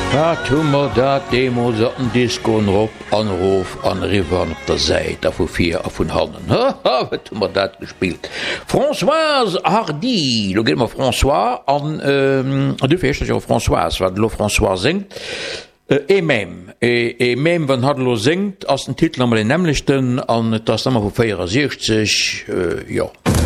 Ja, tummer dat Demo satten Diskoen op anruf an River op der Seite vu 4 a vun Hannen. Tummer dat gespielt. Françoise Hardy, lo gilt ma François an du fecht jo Françoise, wat lo François singt. Même wann hat lo singt ass den Titel am den nämlichchten an das Nammer vu 64 ja.